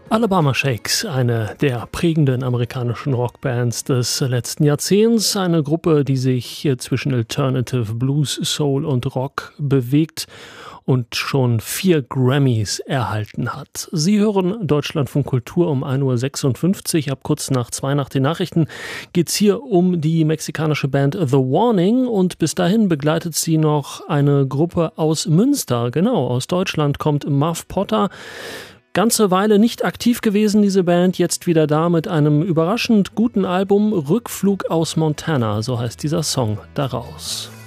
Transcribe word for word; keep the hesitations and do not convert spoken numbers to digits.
Alabama Shakes, eine der prägenden amerikanischen Rockbands des letzten Jahrzehnts. Eine Gruppe, die sich zwischen Alternative, Blues, Soul und Rock bewegt und schon vier Grammys erhalten hat. Sie hören Deutschlandfunk Kultur um ein Uhr sechsundfünfzig. Ab kurz nach zwei nach den Nachrichten geht's hier um die mexikanische Band The Warning. Und bis dahin begleitet sie noch eine Gruppe aus Münster. Genau, aus Deutschland kommt Muff Potter. Ganze Weile nicht aktiv gewesen, diese Band, jetzt wieder da mit einem überraschend guten Album, Rückflug aus Montana, so heißt dieser Song daraus.